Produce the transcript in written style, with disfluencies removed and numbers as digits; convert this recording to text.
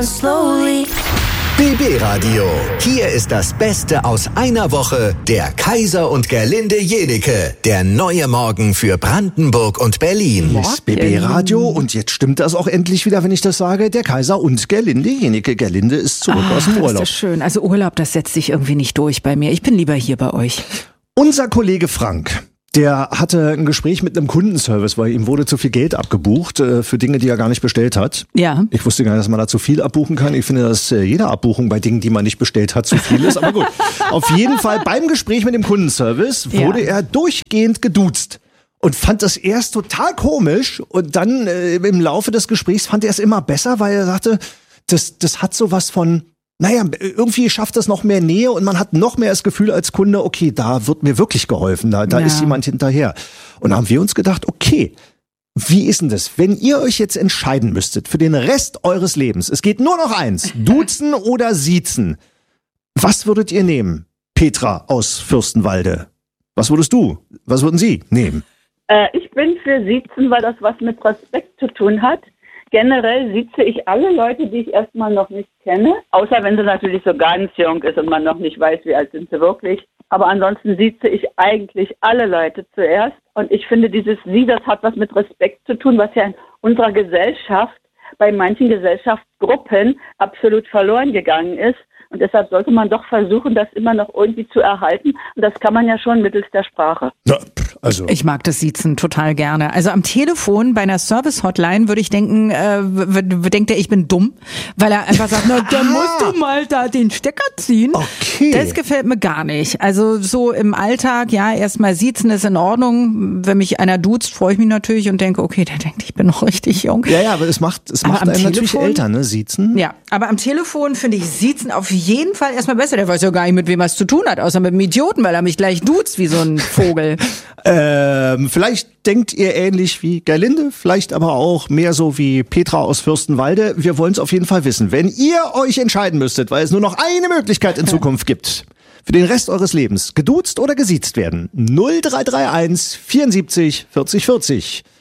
down slowly. BB Radio. Hier ist das Beste aus einer Woche. Der Kaiser und Gerlinde Jenike. Der neue Morgen für Brandenburg und Berlin. Hier ist BB Radio und jetzt stimmt das auch endlich wieder, wenn ich das sage. Der Kaiser und Gerlinde Jenike. Gerlinde ist zurück aus dem Urlaub. Das ist schön. Also Urlaub, das setzt sich irgendwie nicht durch bei mir. Ich bin lieber hier bei euch. Unser Kollege Frank, der hatte ein Gespräch mit einem Kundenservice, weil ihm wurde zu viel Geld abgebucht für Dinge, die er gar nicht bestellt hat. Ja. Ich wusste gar nicht, dass man da zu viel abbuchen kann. Ich finde, dass jede Abbuchung bei Dingen, die man nicht bestellt hat, zu viel ist. Aber gut, auf jeden Fall beim Gespräch mit dem Kundenservice wurde er durchgehend geduzt. Und fand das erst total komisch. Und dann im Laufe des Gesprächs fand er es immer besser, weil er sagte, das hat sowas von... Naja, irgendwie schafft das noch mehr Nähe und man hat noch mehr das Gefühl als Kunde, okay, da wird mir wirklich geholfen, da ist jemand hinterher. Und da haben wir uns gedacht, okay, wie ist denn das, wenn ihr euch jetzt entscheiden müsstet für den Rest eures Lebens, es geht nur noch eins, duzen oder siezen, was würdet ihr nehmen? Petra aus Fürstenwalde, was würden Sie nehmen? Ich bin für Siezen, weil das was mit Respekt zu tun hat. Generell sieze ich alle Leute, die ich erstmal noch nicht kenne, außer wenn sie natürlich so ganz jung ist und man noch nicht weiß, wie alt sind sie wirklich. Aber ansonsten sieze ich eigentlich alle Leute zuerst. Und ich finde, dieses Sie, das hat was mit Respekt zu tun, was ja in unserer Gesellschaft, bei manchen Gesellschaftsgruppen absolut verloren gegangen ist. Und deshalb sollte man doch versuchen, das immer noch irgendwie zu erhalten. Und das kann man ja schon mittels der Sprache. Ja, also. Ich mag das Siezen total gerne. Also am Telefon bei einer Service-Hotline würde ich denken, denkt er, ich bin dumm, weil er einfach sagt, na, dann musst du mal da den Stecker ziehen. Okay. Das gefällt mir gar nicht. Also so im Alltag, ja, erstmal Siezen ist in Ordnung. Wenn mich einer duzt, freue ich mich natürlich und denke, okay, der denkt, ich bin noch richtig jung. Ja, aber es macht einen natürlich älter, ne, Siezen. Ja, aber am Telefon finde ich Siezen auf jeden Fall erstmal besser. Der weiß ja gar nicht, mit wem er es zu tun hat, außer mit dem Idioten, weil er mich gleich duzt wie so ein Vogel. Vielleicht denkt ihr ähnlich wie Gerlinde, vielleicht aber auch mehr so wie Petra aus Fürstenwalde. Wir wollen es auf jeden Fall wissen. Wenn ihr euch entscheiden müsstet, weil es nur noch eine Möglichkeit in Zukunft gibt, für den Rest eures Lebens, geduzt oder gesiezt werden, 0331 74 40 40.